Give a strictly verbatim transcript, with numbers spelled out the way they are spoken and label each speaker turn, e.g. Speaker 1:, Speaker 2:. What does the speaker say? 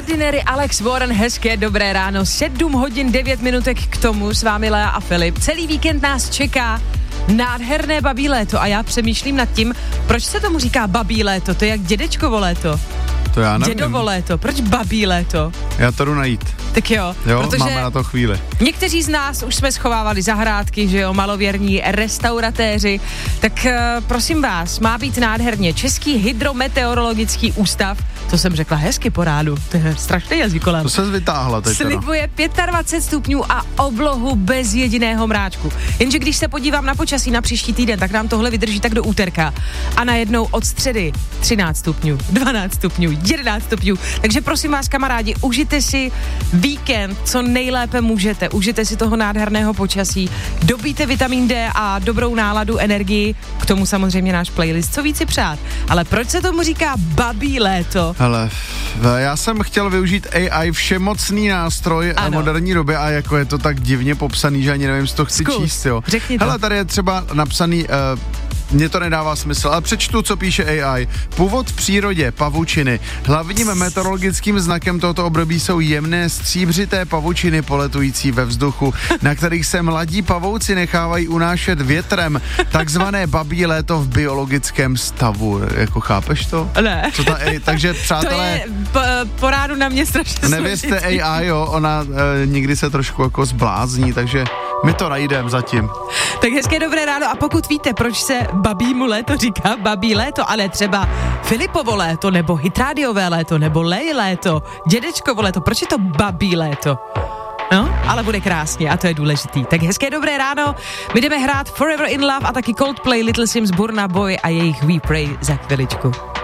Speaker 1: Ordinary, Alex Warren, hezké dobré ráno, sedm hodin devět minutek k tomu, s vámi Lea a Filip. Celý víkend nás čeká nádherné babí léto a já přemýšlím nad tím, proč se tomu říká babí léto, to je jak dědečkovo léto.
Speaker 2: To já nevím.
Speaker 1: Dědovo léto, proč babí léto?
Speaker 2: Já to jdu najít.
Speaker 1: Tak jo,
Speaker 2: jo
Speaker 1: protože
Speaker 2: máme na to chvíli.
Speaker 1: Někteří z nás už jsme schovávali zahrádky, že jo, malověrní restauratéři, tak uh, prosím vás, má být nádherně. Český hydrometeorologický ústav, to jsem řekla hezky po rádu, to je strašný jazykolem.
Speaker 2: To se vytáhla teď.
Speaker 1: Slibuje dvacet pět stupňů a oblohu bez jediného mráčku. Jenže když se podívám na počasí na příští týden, tak nám tohle vydrží tak do úterka. A najednou od středy třináct stupňů, dvanáct stupňů, jedenáct stupňů. Takže prosím vás, kamarádi, užijte si víkend, co nejlépe můžete. Užijte si toho nádherného počasí, dobíte vitamin D a dobrou náladu, energii, k tomu samozřejmě náš playlist, co víc si přát. Ale proč se tomu říká babí léto?
Speaker 2: Hele, já jsem chtěl využít A I, všemocný nástroj ano. moderní doby a jako je to tak divně popsaný, že ani nevím, co to chci
Speaker 1: Zkus,
Speaker 2: číst, jo.
Speaker 1: Řekni to.
Speaker 2: Hele, tady je třeba napsaný... Uh, Mně to nedává smysl, ale přečtu, co píše A I. Původ v přírodě, pavučiny. Hlavním meteorologickým znakem tohoto období jsou jemné stříbřité pavučiny poletující ve vzduchu, na kterých se mladí pavouci nechávají unášet větrem. Takzvané babí léto v biologickém stavu. Jako chápeš to?
Speaker 1: Ne.
Speaker 2: Co ta A I? Takže přátelé...
Speaker 1: To je po, po rádu na mě strašně
Speaker 2: nevěřte A I, jo, ona e, někdy se trošku jako zblázní, takže my to najdeme zatím.
Speaker 1: Tak hezké dobré ráno a pokud víte, proč se babímu léto říká babí léto, ale třeba Filipovo léto, nebo hitrádiové léto, nebo Lej léto, dědečkovo léto, proč je to babí léto? No, ale bude krásně a to je důležitý. Tak hezké dobré ráno, my jdeme hrát Forever in Love a taky Coldplay, Little Sims, Burna Boy a jejich We Pray za chviličku.